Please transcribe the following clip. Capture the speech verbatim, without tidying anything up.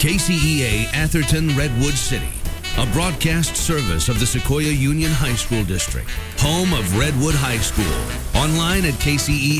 K C E A Atherton Redwood City, a broadcast service of the Sequoia Union High School District, home of Redwood High School. Online at K C E